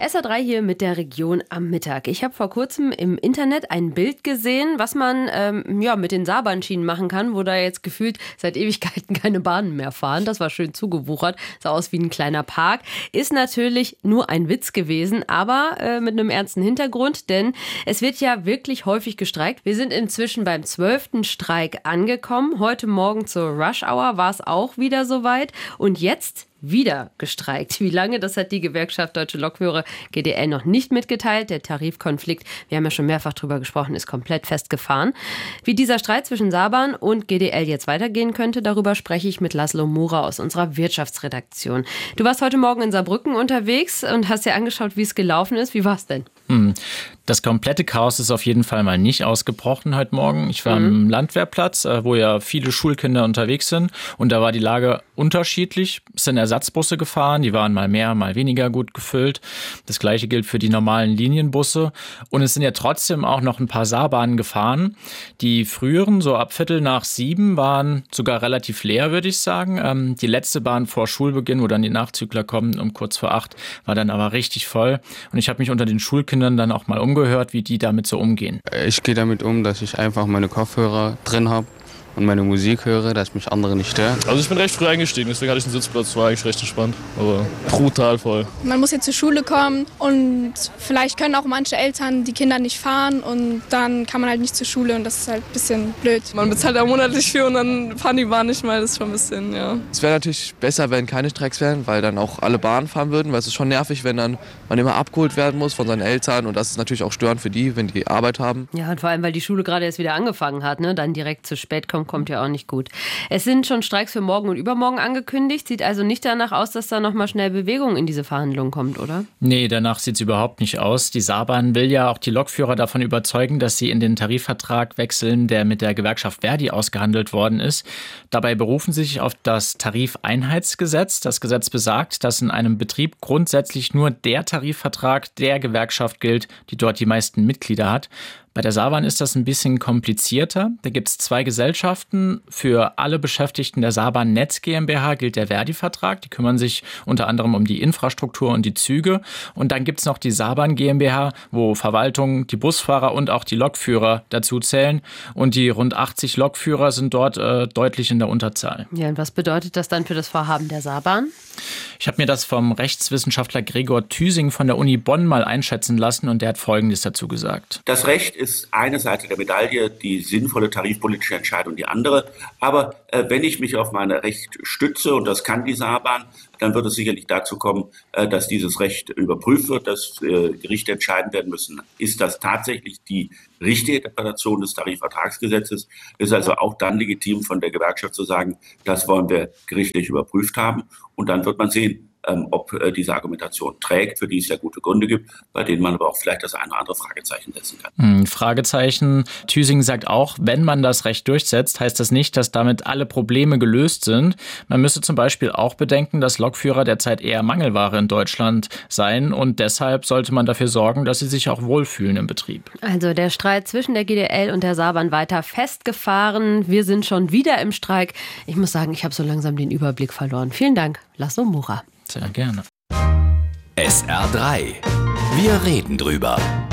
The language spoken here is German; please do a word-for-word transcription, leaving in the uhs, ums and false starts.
S R drei hier mit der Region am Mittag. Ich habe vor kurzem im Internet ein Bild gesehen, was man ähm, ja, mit den Saarbahnschienen machen kann, wo da jetzt gefühlt seit Ewigkeiten keine Bahnen mehr fahren. Das war schön zugewuchert, sah aus wie ein kleiner Park. Ist natürlich nur ein Witz gewesen, aber äh, mit einem ernsten Hintergrund, denn es wird ja wirklich häufig gestreikt. Wir sind inzwischen beim zwölften Streik angekommen. Heute Morgen zur Rush Hour war es auch wieder soweit. Und jetzt wieder gestreikt. Wie lange, das hat die Gewerkschaft Deutsche Lokführer G D L noch nicht mitgeteilt. Der Tarifkonflikt, wir haben ja schon mehrfach drüber gesprochen, ist komplett festgefahren. Wie dieser Streit zwischen Saarbahn und G D L jetzt weitergehen könnte, darüber spreche ich mit Laszlo Mura aus unserer Wirtschaftsredaktion. Du warst heute Morgen in Saarbrücken unterwegs und hast dir angeschaut, wie es gelaufen ist. Wie war es denn? Hm. Das komplette Chaos ist auf jeden Fall mal nicht ausgebrochen heute Morgen. Ich war mhm. am Landwehrplatz, wo ja viele Schulkinder unterwegs sind. Und da war die Lage unterschiedlich. Es sind Ersatzbusse gefahren, die waren mal mehr, mal weniger gut gefüllt. Das gleiche gilt für die normalen Linienbusse. Und es sind ja trotzdem auch noch ein paar Saarbahnen gefahren. Die früheren, so ab Viertel nach sieben, waren sogar relativ leer, würde ich sagen. Die letzte Bahn vor Schulbeginn, wo dann die Nachzügler kommen, um kurz vor acht, war dann aber richtig voll. Und ich habe mich unter den Schulkindern dann auch mal umgehört, wie die damit so umgehen. Ich gehe damit um, dass ich einfach meine Kopfhörer drin habe und meine Musik höre, dass mich andere nicht stören. Also ich bin recht früh eingestiegen, deswegen hatte ich einen Sitzplatz, war eigentlich recht entspannt, aber brutal voll. Man muss jetzt zur Schule kommen und vielleicht können auch manche Eltern die Kinder nicht fahren und dann kann man halt nicht zur Schule und das ist halt ein bisschen blöd. Man bezahlt ja monatlich für und dann fahren die Bahn nicht mal, das ist schon ein bisschen, ja. Es wäre natürlich besser, wenn keine Streiks wären, weil dann auch alle Bahnen fahren würden, weil es ist schon nervig, wenn dann man immer abgeholt werden muss von seinen Eltern und das ist natürlich auch störend für die, wenn die Arbeit haben. Ja, und vor allem, weil die Schule gerade erst wieder angefangen hat, ne? Dann direkt zu spät kommt, kommt ja auch nicht gut. Es sind schon Streiks für morgen und übermorgen angekündigt. Sieht also nicht danach aus, dass da noch mal schnell Bewegung in diese Verhandlungen kommt, oder? Nee, danach sieht es überhaupt nicht aus. Die Saarbahn will ja auch die Lokführer davon überzeugen, dass sie in den Tarifvertrag wechseln, der mit der Gewerkschaft Verdi ausgehandelt worden ist. Dabei berufen sie sich auf das Tarifeinheitsgesetz. Das Gesetz besagt, dass in einem Betrieb grundsätzlich nur der Tarifvertrag der Gewerkschaft gilt, die dort die meisten Mitglieder hat. Bei der Saarbahn ist das ein bisschen komplizierter. Da gibt es zwei Gesellschaften. Für alle Beschäftigten der Saarbahn Netz GmbH gilt der Verdi-Vertrag. Die kümmern sich unter anderem um die Infrastruktur und die Züge. Und dann gibt es noch die Saarbahn GmbH, wo Verwaltung, die Busfahrer und auch die Lokführer dazu zählen. Und die rund achtzig Lokführer sind dort äh, deutlich in der Unterzahl. Ja, und was bedeutet das dann für das Vorhaben der Saarbahn? Ich habe mir das vom Rechtswissenschaftler Gregor Thüsing von der Uni Bonn mal einschätzen lassen und der hat Folgendes dazu gesagt. Das Recht ist eine Seite der Medaille, die sinnvolle tarifpolitische Entscheidung die andere. Aber äh, wenn ich mich auf mein Recht stütze, und das kann die Saarbahn, dann wird es sicherlich dazu kommen, äh, dass dieses Recht überprüft wird, dass äh, Gerichte entscheiden werden müssen. Ist das tatsächlich die richtige Interpretation des Tarifvertragsgesetzes? Ist also auch dann legitim von der Gewerkschaft zu sagen, das wollen wir gerichtlich überprüft haben. Und dann wird man sehen, Ähm, ob äh, diese Argumentation trägt, für die es ja gute Gründe gibt, bei denen man aber auch vielleicht das eine oder andere Fragezeichen setzen kann. Hm, Fragezeichen. Thüsing sagt auch, wenn man das Recht durchsetzt, heißt das nicht, dass damit alle Probleme gelöst sind. Man müsste zum Beispiel auch bedenken, dass Lokführer derzeit eher Mangelware in Deutschland seien und deshalb sollte man dafür sorgen, dass sie sich auch wohlfühlen im Betrieb. Also der Streit zwischen der G D L und der Saarbahn weiter festgefahren. Wir sind schon wieder im Streik. Ich muss sagen, ich habe so langsam den Überblick verloren. Vielen Dank, Laszlo Mura. Sehr gerne. S R drei. Wir reden drüber.